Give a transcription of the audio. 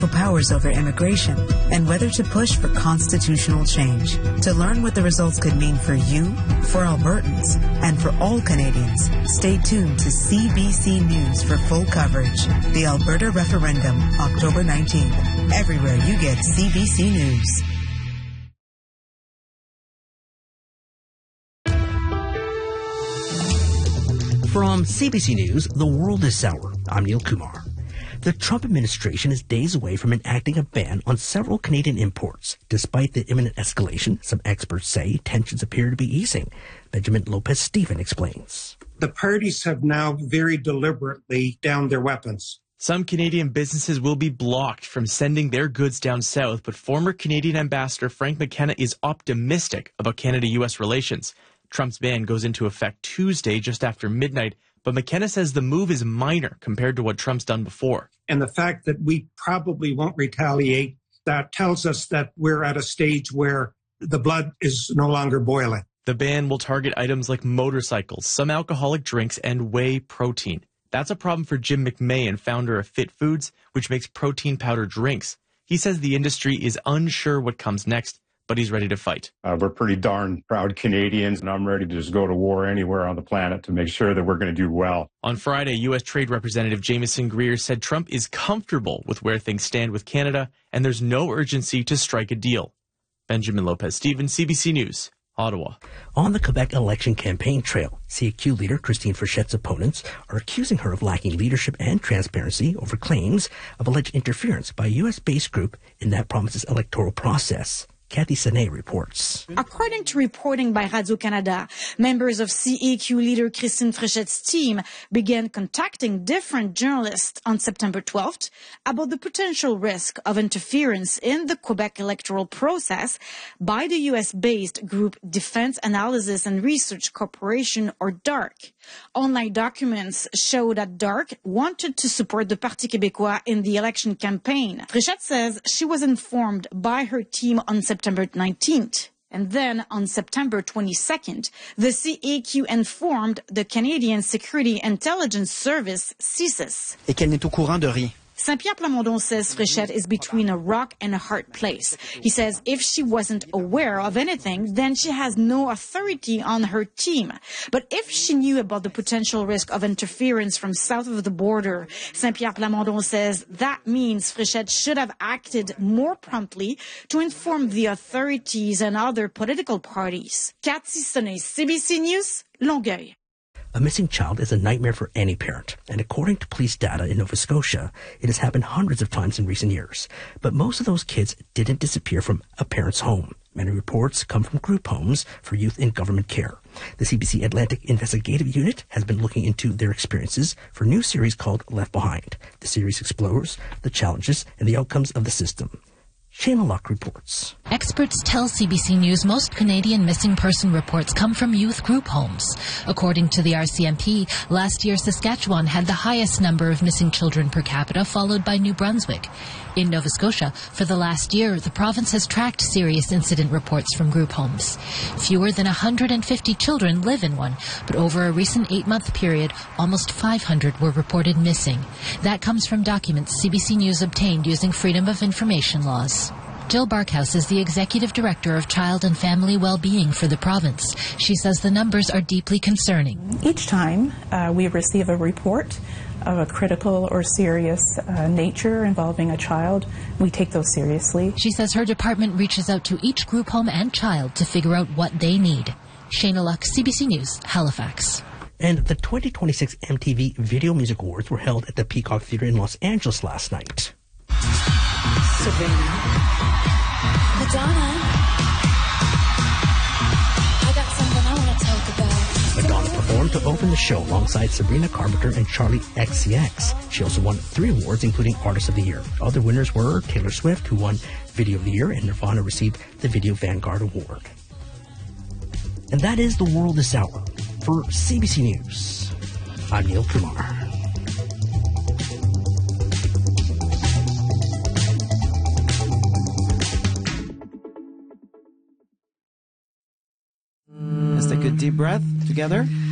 powers over immigration and whether to push for constitutional change. To learn what the results could mean for you, for Albertans, and for all Canadians, stay tuned to CBC News for full coverage. The Alberta referendum, October 19th. Everywhere you get CBC News. From CBC News, The World is Sour. I'm Neil Kumar. The Trump administration is days away from enacting a ban on several Canadian imports. Despite the imminent escalation, some experts say tensions appear to be easing. Benjamin Lopez-Steven explains. The parties have now very deliberately downed their weapons. Some Canadian businesses will be blocked from sending their goods down south, but former Canadian Ambassador Frank McKenna is optimistic about Canada-U.S. relations. Trump's ban goes into effect Tuesday just after midnight, but McKenna says the move is minor compared to what Trump's done before. And the fact that we probably won't retaliate, that tells us that we're at a stage where the blood is no longer boiling. The ban will target items like motorcycles, some alcoholic drinks, and whey protein. That's a problem for Jim McMahon, founder of Fit Foods, which makes protein powder drinks. He says the industry is unsure what comes next, but he's ready to fight. We're pretty darn proud Canadians, and I'm ready to just go to war anywhere on the planet to make sure that we're going to do well. On Friday, U.S. Trade Representative Jameson Greer said Trump is comfortable with where things stand with Canada, and there's no urgency to strike a deal. Benjamin Lopez-Steven, CBC News, Ottawa. On the Quebec election campaign trail, CAQ leader Christine Frichette's opponents are accusing her of lacking leadership and transparency over claims of alleged interference by a U.S.-based group in that province's electoral process. Cathy Sané reports. According to reporting by Radio-Canada, members of CAQ leader Christine Frichette's team began contacting different journalists on September 12th about the potential risk of interference in the Quebec electoral process by the U.S.-based group Defense Analysis and Research Corporation, or DARC. Online documents show that DARC wanted to support the Parti Québécois in the election campaign. Frichette says she was informed by her team on September 19th. And then on September 22nd, the CAQ informed the Canadian Security Intelligence Service, CSIS. Et qu'elle n'est au courant de rien. Saint-Pierre Plamondon says Frichette is between a rock and a hard place. He says if she wasn't aware of anything, then she has no authority on her team. But if she knew about the potential risk of interference from south of the border, Saint-Pierre Plamondon says that means Frichette should have acted more promptly to inform the authorities and other political parties. Cathy Sané, CBC News, Longueuil. A missing child is a nightmare for any parent, and according to police data in Nova Scotia, it has happened hundreds of times in recent years. But most of those kids didn't disappear from a parent's home. Many reports come from group homes for youth in government care. The CBC Atlantic Investigative Unit has been looking into their experiences for a new series called Left Behind. The series explores the challenges and the outcomes of the system. Shayna Locke reports. Experts tell CBC News most Canadian missing person reports come from youth group homes. According to the RCMP, last year Saskatchewan had the highest number of missing children per capita, followed by New Brunswick. In Nova Scotia, for the last year, the province has tracked serious incident reports from group homes. Fewer than 150 children live in one, but over a recent 8-month period, almost 500 were reported missing. That comes from documents CBC News obtained using Freedom of Information laws. Jill Barkhouse is the Executive Director of Child and Family Wellbeing for the province. She says the numbers are deeply concerning. Each time we receive a report of a critical or serious nature involving a child, we take those seriously. She says her department reaches out to each group home and child to figure out what they need. Shayna Luck, CBC News, Halifax. And the 2026 MTV Video Music Awards were held at the Peacock Theatre in Los Angeles last night. Sabrina. Madonna. I got something I want to talk about. Madonna performed to open the show alongside Sabrina Carpenter and Charlie XCX. She also won 3 awards, including Artist of the Year. Other winners were Taylor Swift, who won Video of the Year, and Nirvana received the Video Vanguard Award. And that is The World This Hour. For CBC News, I'm Neil Kumar. Let's take a deep breath together.